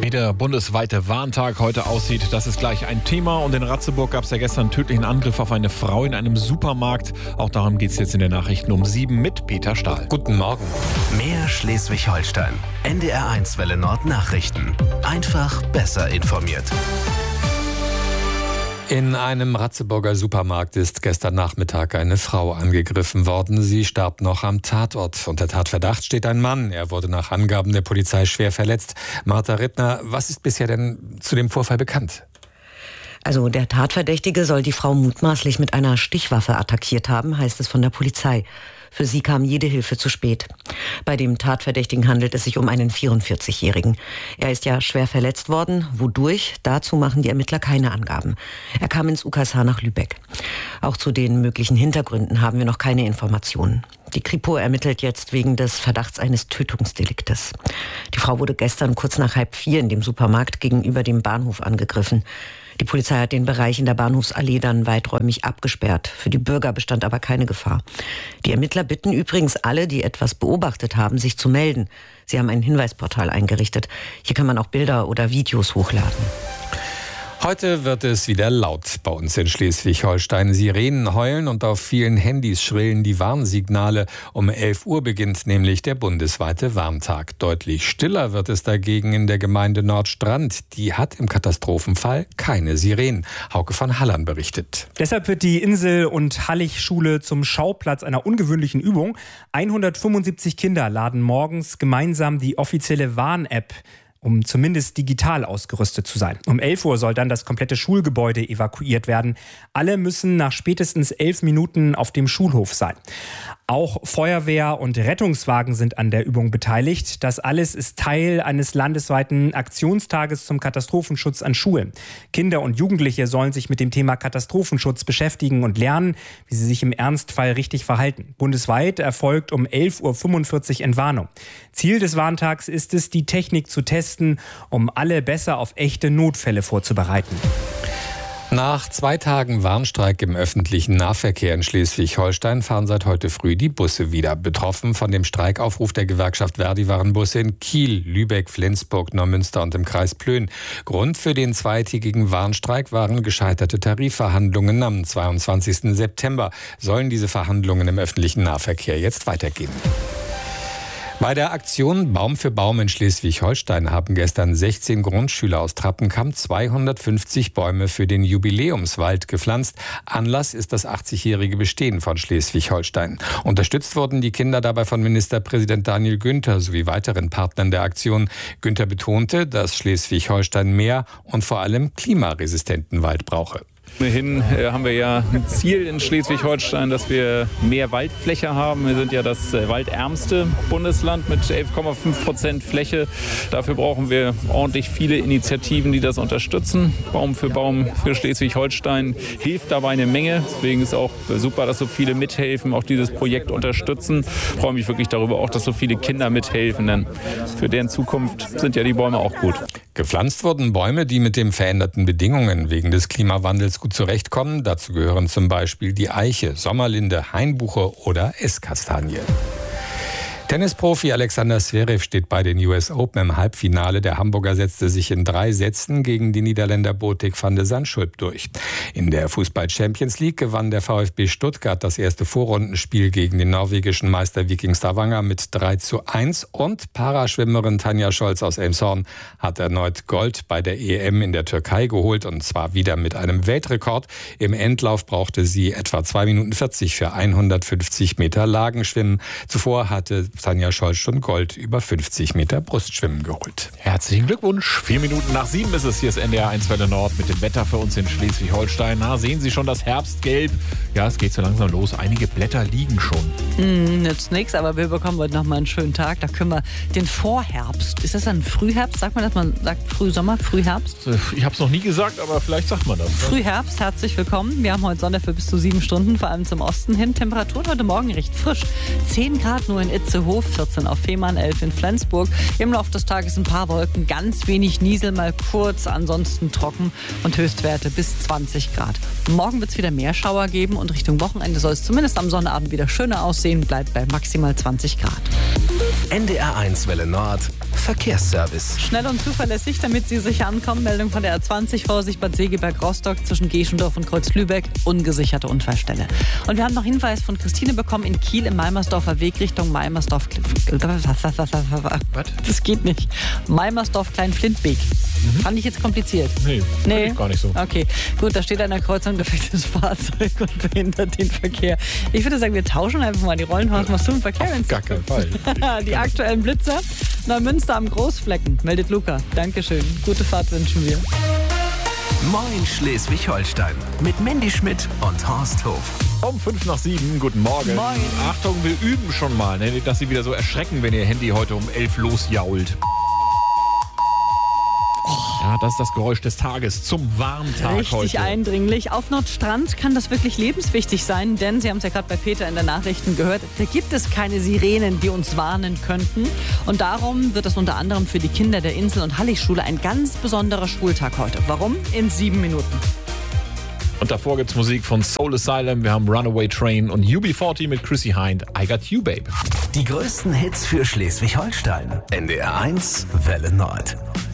Wie der bundesweite Warntag heute aussieht, das ist gleich ein Thema. Und in Ratzeburg gab es ja gestern einen tödlichen Angriff auf eine Frau in einem Supermarkt. Auch darum geht es jetzt in den Nachrichten um 7 mit Peter Stahl. Guten Morgen. Mehr Schleswig-Holstein. NDR1 Welle Nord Nachrichten. Einfach besser informiert. In einem Ratzeburger Supermarkt ist gestern Nachmittag eine Frau angegriffen worden. Sie starb noch am Tatort. Unter Tatverdacht steht ein Mann. Er wurde nach Angaben der Polizei schwer verletzt. Martha Rittner, was ist bisher denn zu dem Vorfall bekannt? Also der Tatverdächtige soll die Frau mutmaßlich mit einer Stichwaffe attackiert haben, heißt es von der Polizei. Für sie kam jede Hilfe zu spät. Bei dem Tatverdächtigen handelt es sich um einen 44-Jährigen. Er ist ja schwer verletzt worden. Wodurch? Dazu machen die Ermittler keine Angaben. Er kam ins UKSH nach Lübeck. Auch zu den möglichen Hintergründen haben wir noch keine Informationen. Die Kripo ermittelt jetzt wegen des Verdachts eines Tötungsdeliktes. Die Frau wurde gestern kurz nach 3:30 in dem Supermarkt gegenüber dem Bahnhof angegriffen. Die Polizei hat den Bereich in der Bahnhofsallee dann weiträumig abgesperrt. Für die Bürger bestand aber keine Gefahr. Die Ermittler bitten übrigens alle, die etwas beobachtet haben, sich zu melden. Sie haben ein Hinweisportal eingerichtet. Hier kann man auch Bilder oder Videos hochladen. Heute wird es wieder laut bei uns in Schleswig-Holstein. Sirenen heulen und auf vielen Handys schrillen die Warnsignale. Um 11 Uhr beginnt nämlich der bundesweite Warntag. Deutlich stiller wird es dagegen in der Gemeinde Nordstrand. Die hat im Katastrophenfall keine Sirenen. Hauke von Hallern berichtet. Deshalb wird die Insel- und Hallig-Schule zum Schauplatz einer ungewöhnlichen Übung. 175 Kinder laden morgens gemeinsam die offizielle Warn-App, um zumindest digital ausgerüstet zu sein. Um 11 Uhr soll dann das komplette Schulgebäude evakuiert werden. Alle müssen nach spätestens 11 Minuten auf dem Schulhof sein. Auch Feuerwehr und Rettungswagen sind an der Übung beteiligt. Das alles ist Teil eines landesweiten Aktionstages zum Katastrophenschutz an Schulen. Kinder und Jugendliche sollen sich mit dem Thema Katastrophenschutz beschäftigen und lernen, wie sie sich im Ernstfall richtig verhalten. Bundesweit erfolgt um 11.45 Uhr Entwarnung. Ziel des Warntags ist es, die Technik zu testen, um alle besser auf echte Notfälle vorzubereiten. Nach 2 Tagen Warnstreik im öffentlichen Nahverkehr in Schleswig-Holstein fahren seit heute früh die Busse wieder. Betroffen von dem Streikaufruf der Gewerkschaft Verdi waren Busse in Kiel, Lübeck, Flensburg, Neumünster und im Kreis Plön. Grund für den zweitägigen Warnstreik waren gescheiterte Tarifverhandlungen. Am 22. September sollen diese Verhandlungen im öffentlichen Nahverkehr jetzt weitergehen. Bei der Aktion Baum für Baum in Schleswig-Holstein haben gestern 16 Grundschüler aus Trappenkamp 250 Bäume für den Jubiläumswald gepflanzt. Anlass ist das 80-jährige Bestehen von Schleswig-Holstein. Unterstützt wurden die Kinder dabei von Ministerpräsident Daniel Günther sowie weiteren Partnern der Aktion. Günther betonte, dass Schleswig-Holstein mehr und vor allem klimaresistenten Wald brauche. Ohnehin haben wir ja ein Ziel in Schleswig-Holstein, dass wir mehr Waldfläche haben. Wir sind ja das waldärmste Bundesland mit 11,5% Fläche. Dafür brauchen wir ordentlich viele Initiativen, die das unterstützen. Baum für Schleswig-Holstein hilft dabei eine Menge. Deswegen ist auch super, dass so viele mithelfen, auch dieses Projekt unterstützen. Ich freue mich wirklich darüber auch, dass so viele Kinder mithelfen, denn für deren Zukunft sind ja die Bäume auch gut. Gepflanzt wurden Bäume, die mit den veränderten Bedingungen wegen des Klimawandels gut zurechtkommen. Dazu gehören zum Beispiel die Eiche, Sommerlinde, Hainbuche oder Esskastanie. Tennisprofi Alexander Zverev steht bei den US Open im Halbfinale. Der Hamburger setzte sich in 3 Sätzen gegen die Niederländer Botik van de Zandschulp durch. In der Fußball-Champions League gewann der VfB Stuttgart das erste Vorrundenspiel gegen den norwegischen Meister Viking Stavanger mit 3:1 und Paraschwimmerin Tanja Scholz aus Elmshorn hat erneut Gold bei der EM in der Türkei geholt und zwar wieder mit einem Weltrekord. Im Endlauf brauchte sie etwa 2 Minuten 40 für 150 Meter Lagenschwimmen. Zuvor hatte Tanja Scholz schon Gold über 50 Meter Brustschwimmen geholt. Herzlichen Glückwunsch. 4 Minuten nach 7 ist es. Hier ist NDR1 Welle Nord mit dem Wetter für uns in Schleswig-Holstein. Na, sehen Sie schon das Herbstgelb? Ja, es geht so langsam los. Einige Blätter liegen schon. Nützt nichts, aber wir bekommen heute noch mal einen schönen Tag. Da können wir den Vorherbst. Ist das ein Frühherbst? Sagt man das? Man sagt Frühsommer, Frühherbst? Ich habe es noch nie gesagt, aber vielleicht sagt man das. Frühherbst, herzlich willkommen. Wir haben heute Sonne für bis zu 7 Stunden, vor allem zum Osten hin. Temperaturen heute Morgen recht frisch. 10 Grad nur in Itzehoe, 14 auf Fehmarn, 11 in Flensburg. Im Laufe des Tages ein paar Wolken, ganz wenig Niesel, mal kurz, ansonsten trocken und Höchstwerte bis 20 Grad. Morgen wird es wieder mehr Schauer geben und Richtung Wochenende soll es zumindest am Sonnabend wieder schöner aussehen, bleibt bei maximal 20 Grad. NDR1 Welle Nord. Verkehrsservice. Schnell und zuverlässig, damit Sie sicher ankommen. Meldung von der A20, Vorsicht Bad Segeberg-Rostock zwischen Geschendorf und Kreuz-Lübeck. Ungesicherte Unfallstelle. Und wir haben noch Hinweis von Christine bekommen in Kiel im Meimersdorfer Weg Richtung Meimersdorf. Was? Das geht nicht. Meimersdorf-Klein-Flintbeek. Fand ich jetzt kompliziert. Nee, gar nicht so. Okay, gut, da steht an der Kreuzung defektes Fahrzeug und behindert den Verkehr. Ich würde sagen, wir tauschen einfach mal die Rollen. Was machst du im Verkehr? Auf gar keinen Fall. Die aktuellen Blitzer. Neumünster am Großflecken, meldet Luca. Dankeschön. Gute Fahrt wünschen wir. Moin Schleswig-Holstein. Mit Mandy Schmidt und Horst Hof. Um 6:55, guten Morgen. Moin. Achtung, wir üben schon mal, ne? Nicht, dass Sie wieder so erschrecken, wenn Ihr Handy heute um 11 losjault. Ja, das ist das Geräusch des Tages zum Warntag Richtig heute. eindringlich. Auf Nordstrand kann das wirklich lebenswichtig sein, denn Sie haben es ja gerade bei Peter in den Nachrichten gehört, da gibt es keine Sirenen, die uns warnen könnten. Und darum wird es unter anderem für die Kinder der Insel- und Halligschule ein ganz besonderer Schultag heute. Warum? In 7 Minuten. Und davor gibt's Musik von Soul Asylum, wir haben Runaway Train und UB40 mit Chrissy Hind, I Got You, Babe. Die größten Hits für Schleswig-Holstein. NDR1 Welle Nord.